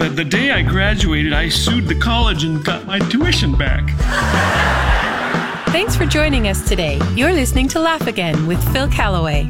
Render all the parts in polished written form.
that the day I graduated, I sued the college and got my tuition back. Thanks for joining us today. You're listening to Laugh Again with Phil Callaway.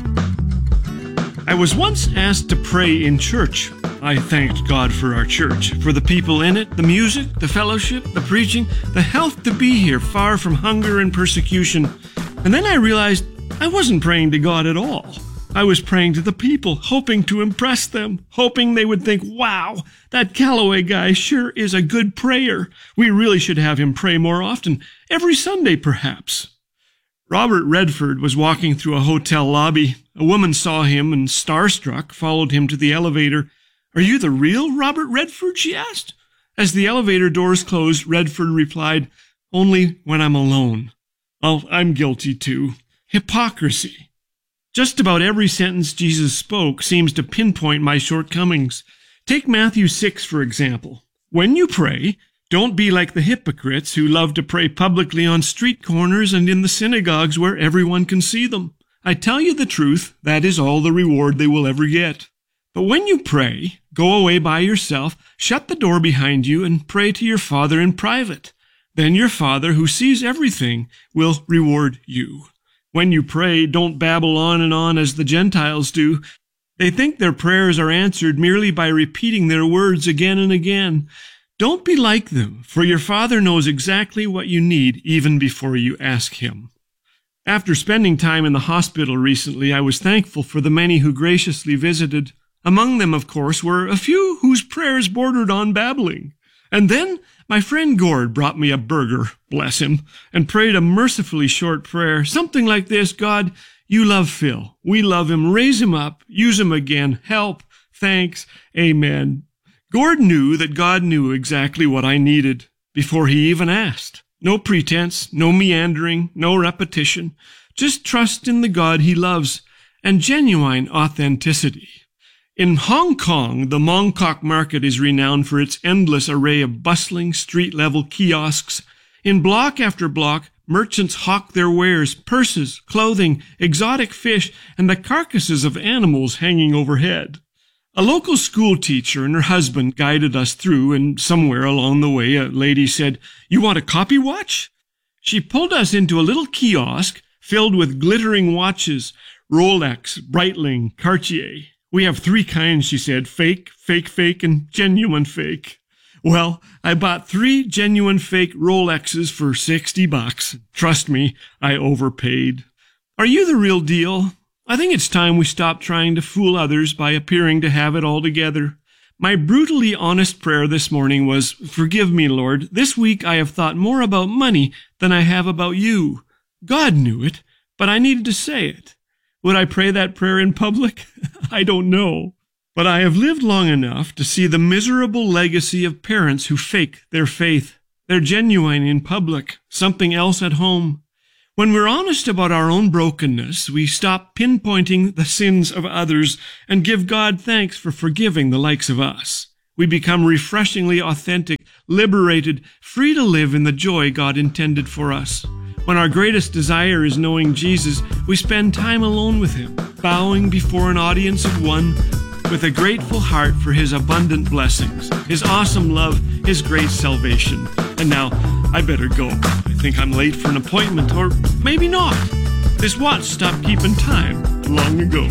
I was once asked to pray in church. I thanked God for our church, for the people in it, the music, the fellowship, the preaching, the health to be here, far from hunger and persecution. And then I realized I wasn't praying to God at all. I was praying to the people, hoping to impress them, hoping they would think, wow, that Callaway guy sure is a good prayer. We really should have him pray more often, every Sunday perhaps. Robert Redford was walking through a hotel lobby. A woman saw him and, starstruck, followed him to the elevator. "Are you the real Robert Redford?" she asked. As the elevator doors closed, Redford replied, "Only when I'm alone." "Oh, I'm guilty too." Hypocrisy. Just about every sentence Jesus spoke seems to pinpoint my shortcomings. Take Matthew 6, for example. "When you pray, don't be like the hypocrites who love to pray publicly on street corners and in the synagogues where everyone can see them. I tell you the truth, that is all the reward they will ever get. But when you pray, go away by yourself, shut the door behind you, and pray to your Father in private. Then your Father, who sees everything, will reward you. When you pray, don't babble on and on as the Gentiles do. They think their prayers are answered merely by repeating their words again and again. Don't be like them, for your Father knows exactly what you need even before you ask Him." After spending time in the hospital recently, I was thankful for the many who graciously visited. Among them, of course, were a few whose prayers bordered on babbling. And then my friend Gord brought me a burger, bless him, and prayed a mercifully short prayer, something like this: "God, you love Phil. We love him. Raise him up. Use him again. Help. Thanks. Amen." Gord knew that God knew exactly what I needed before he even asked. No pretense, no meandering, no repetition. Just trust in the God he loves and genuine authenticity. In Hong Kong, the Mong Kok market is renowned for its endless array of bustling street-level kiosks. In block after block, merchants hawk their wares, purses, clothing, exotic fish, and the carcasses of animals hanging overhead. A local school teacher and her husband guided us through, and somewhere along the way a lady said, "You want a copy watch?" She pulled us into a little kiosk filled with glittering watches, Rolex, Breitling, Cartier. "We have 3 kinds," she said: fake, fake, fake, and genuine fake. Well, I bought 3 genuine fake Rolexes for $60. Trust me, I overpaid. Are you the real deal? I think it's time we stop trying to fool others by appearing to have it all together. My brutally honest prayer this morning was, "Forgive me, Lord. This week I have thought more about money than I have about you." God knew it, but I needed to say it. Would I pray that prayer in public? I don't know. But I have lived long enough to see the miserable legacy of parents who fake their faith. They're genuine in public, something else at home. When we're honest about our own brokenness, we stop pinpointing the sins of others and give God thanks for forgiving the likes of us. We become refreshingly authentic, liberated, free to live in the joy God intended for us. When our greatest desire is knowing Jesus, we spend time alone with Him, bowing before an audience of one, with a grateful heart for His abundant blessings, His awesome love, His great salvation. And now, I better go. I think I'm late for an appointment, or maybe not. This watch stopped keeping time long ago.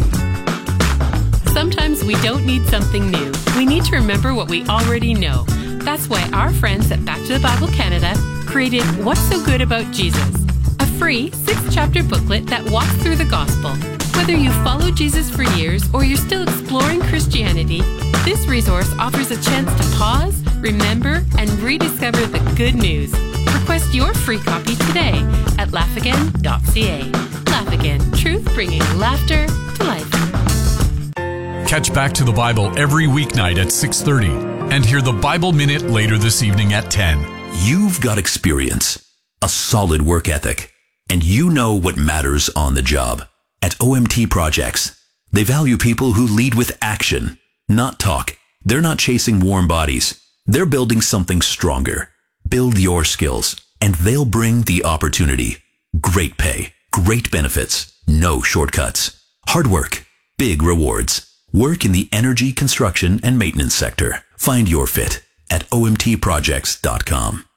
Sometimes we don't need something new. We need to remember what we already know. That's why our friends at Back to the Bible Canada created What's So Good About Jesus, a free 6-chapter booklet that walks through the gospel. Whether you've followed Jesus for years or you're still exploring Christianity, this resource offers a chance to pause, remember, and rediscover the good news. Request your free copy today at laughagain.ca. Laugh Again, truth bringing laughter to life. Catch Back to the Bible every weeknight at 6:30 and hear the Bible Minute later this evening at 10. You've got experience, a solid work ethic, and you know what matters on the job. At OMT Projects, they value people who lead with action, not talk. They're not chasing warm bodies. They're building something stronger. Build your skills, and they'll bring the opportunity. Great pay, great benefits, no shortcuts. Hard work, big rewards. Work in the energy, construction, and maintenance sector. Find your fit at omtprojects.com.